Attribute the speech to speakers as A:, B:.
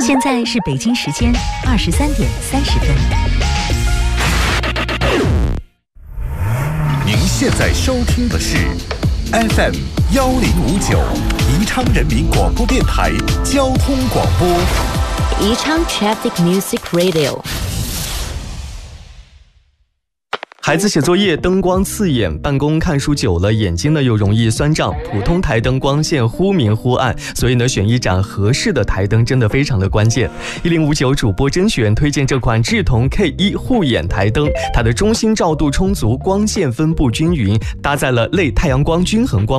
A: 现在是北京时间23:30。
B: 您现在收听的是 FM 1059宜昌人民广播电台交通广播。
A: 宜昌 Traffic Music Radio。
C: 孩子写作业灯光刺眼，办公看书久了眼睛呢又容易酸胀，普通台灯光线忽明忽暗，所以呢选一盏合适的台灯真的非常的关键。1059主播甄选推荐这款智瞳 K1 护眼台灯，它的中心照度充足，光线分布均匀，搭载了类太阳光均衡光